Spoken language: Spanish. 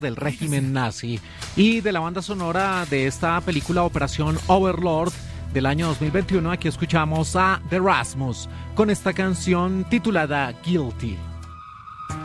del régimen nazi. Y de la banda sonora de esta película Operación Overlord del año 2021, aquí escuchamos a The Rasmus con esta canción titulada Guilty.